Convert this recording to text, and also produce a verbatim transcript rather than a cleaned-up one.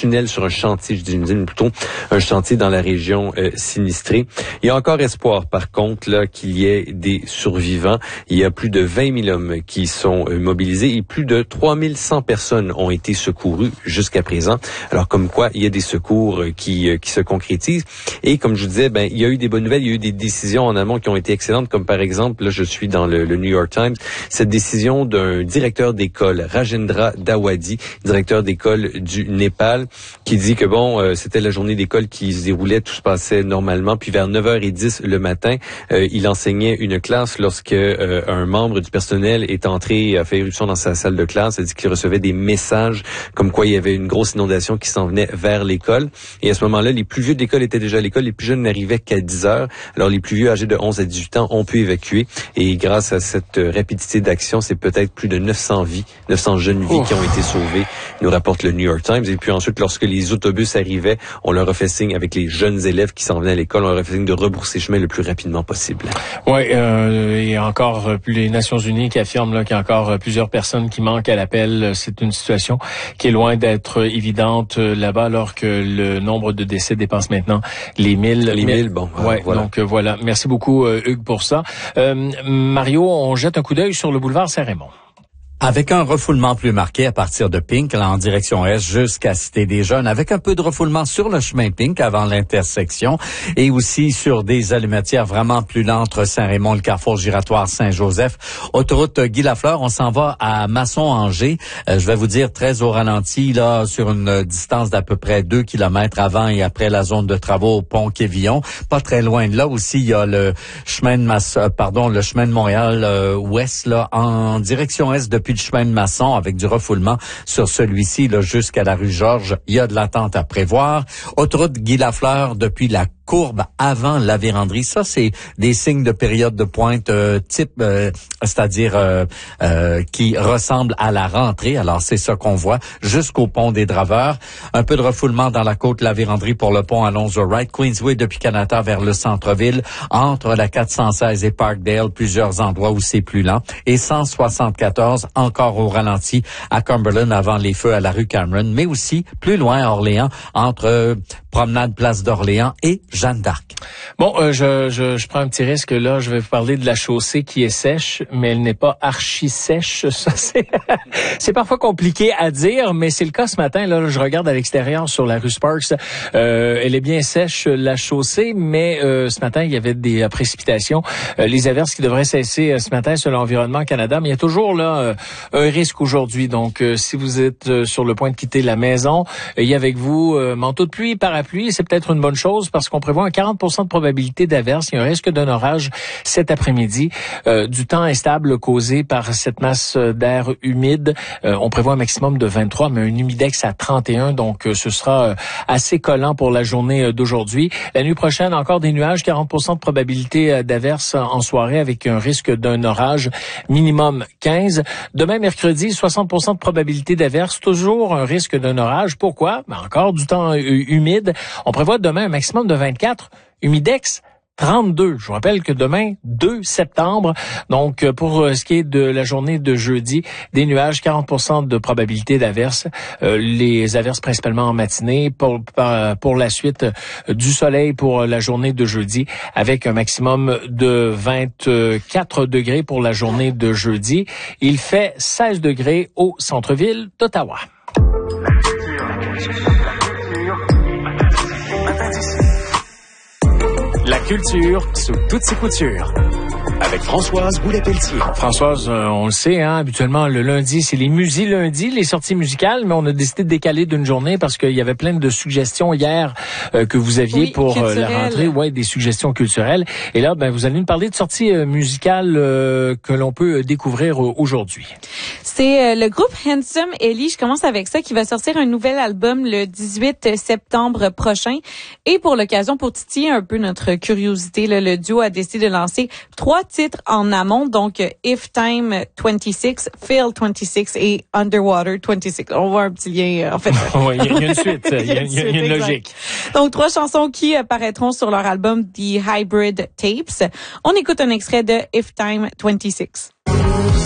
tunnel sur un chantier, je dis une usine plutôt, un chantier dans la région euh, sinistrée. Il y a encore espoir, par contre, là, qu'il y ait des survivants. Il y a plus de vingt mille hommes qui sont euh, mobilisés et plus de trois mille cent personnes ont été secourues jusqu'à présent. Alors, comme quoi, il y a des secours euh, qui euh, qui se concrétisent. Et comme je vous disais, ben, il y a eu des bonnes nouvelles, il y a eu des décisions en amont qui ont été excellentes, comme par exemple, là, je suis dans le, le New York Times, cette décision d'un directeur d'école, Rajendra Dawadi, directeur d'école du Népal, qui dit que bon, euh, c'était la journée d'école qui se déroulait, tout se passait normalement, puis vers neuf heures dix le matin, euh, il enseignait une classe lorsque euh, un membre du personnel est entré, a fait éruption dans sa salle de classe, a dit qu'il recevait des messages comme quoi il y avait une grosse inondation qui s'en venait vers l'école. Et à ce moment-là, les plus vieux de l'école étaient déjà à l'école, les plus jeunes n'arrivaient qu'à dix heures. Alors les plus vieux, âgés de onze à dix-huit ans, ont pu évacuer. Et grâce à cette rapidité d'action, c'est peut-être plus de neuf cents vies, neuf cents jeunes vies oh. qui ont été sauvées, nous rapporte le New York Times. Et puis ensuite, lorsque les autobus arrivaient, on leur a fait signe avec les jeunes élèves qui s'en venaient à l'école, on leur a fait signe de rebrousser chemin le plus rapidement possible. Oui, euh, il y a encore euh, les Nations Unies qui affirment là, qu'il y a encore euh, plusieurs personnes qui manquent à l'appel. C'est une situation qui est loin d'être évidente euh, là-bas, alors que le nombre de décès dépasse maintenant les mille. Les mille, bon. Ouais, voilà. Donc euh, voilà. Merci beaucoup, euh, Hugues, pour ça. Euh, Mario, on jette un coup d'œil sur le boulevard Saint-Raymond. Avec un refoulement plus marqué à partir de Pink, là, en direction Est, jusqu'à Cité des Jeunes, avec un peu de refoulement sur le chemin Pink avant l'intersection, et aussi sur des allumetières vraiment plus lentes entre Saint-Raymond, le carrefour giratoire Saint-Joseph. Autoroute Guy Lafleur, on s'en va à Masson-Angers. Euh, je vais vous dire très au ralenti, là, sur une distance d'à peu près deux kilomètres avant et après la zone de travaux au pont Quévillon. Pas très loin de là aussi, il y a le chemin de Mass- euh, pardon, le chemin de Montréal euh, ouest, là, en direction Est depuis le chemin de Masson avec du refoulement sur celui-ci là jusqu'à la rue Georges. Il y a de l'attente à prévoir. Autoroute Guy Lafleur depuis la courbe avant la véranderie. Ça, c'est des signes de période de pointe euh, type, euh, c'est-à-dire euh, euh, qui ressemble à la rentrée. Alors, c'est ça qu'on voit jusqu'au pont des Draveurs. Un peu de refoulement dans la côte la véranderie pour le pont Alonzo-Wright. Queensway depuis Canada vers le centre-ville. Entre la quatre cent seize et Parkdale, plusieurs endroits où c'est plus lent. Et cent soixante-quatorze, encore au ralenti à Cumberland avant les feux à la rue Cameron. Mais aussi plus loin à Orléans, entre euh, Promenade Place d'Orléans et Jeanne d'Arc. Bon, euh, je, je, je prends un petit risque là. Je vais vous parler de la chaussée qui est sèche, mais elle n'est pas archi sèche. Ça, c'est, c'est parfois compliqué à dire, mais c'est le cas ce matin. Là, je regarde à l'extérieur sur la rue Sparks. Euh, elle est bien sèche, la chaussée, mais euh, ce matin, il y avait des euh, précipitations. Euh, les averses qui devraient cesser euh, ce matin sur l'Environnement Canada, mais il y a toujours là euh, un risque aujourd'hui. Donc, euh, si vous êtes euh, sur le point de quitter la maison, ayez avec vous euh, manteau de pluie, parapluie. C'est peut-être une bonne chose parce qu'on prévoit un quarante pour cent de probabilité d'averse. Il y a un risque d'un orage cet après-midi. Euh, du temps instable causé par cette masse d'air humide. Euh, on prévoit un maximum de vingt-trois, mais un humidex à trente et un. Donc, euh, ce sera euh, assez collant pour la journée euh, d'aujourd'hui. La nuit prochaine, encore des nuages, quarante pour cent de probabilité euh, d'averse en soirée avec un risque d'un orage minimum quinze. Demain, mercredi, soixante pour cent de probabilité d'averse. Toujours un risque d'un orage. Pourquoi? Ben, encore du temps euh, humide. On prévoit demain un maximum de vingt-quatre. Humidex trente-deux. Je vous rappelle que demain, deux septembre, donc pour ce qui est de la journée de jeudi, des nuages, quarante pour cent de probabilité d'averse. Euh, les averses principalement en matinée. Pour, pour la suite, du soleil pour la journée de jeudi, avec un maximum de vingt-quatre degrés pour la journée de jeudi. Il fait seize degrés au centre-ville d'Ottawa. La culture sous toutes ses coutures. Avec Françoise Boulet-Pelletier. Françoise, euh, on le sait, hein, habituellement, le lundi, c'est les musis lundi, les sorties musicales, mais on a décidé de décaler d'une journée parce qu'il y avait plein de suggestions hier euh, que vous aviez oui, pour euh, la rentrée. Ouais, des suggestions culturelles. Et là, ben, vous allez nous parler de sorties euh, musicales euh, que l'on peut découvrir euh, aujourd'hui. C'est euh, le groupe Handsome Ellie, je commence avec ça, qui va sortir un nouvel album le dix-huit septembre prochain. Et pour l'occasion, pour titiller un peu notre curiosité, là, le duo a décidé de lancer trois titres en amont, donc If Time vingt-six, Feel vingt-six et Underwater vingt-six. On voit un petit lien, en fait. Oui, il y, y a une suite, il y, y, y a une logique. Donc, trois chansons qui apparaîtront sur leur album The Hybrid Tapes. On écoute un extrait de If Time vingt-six.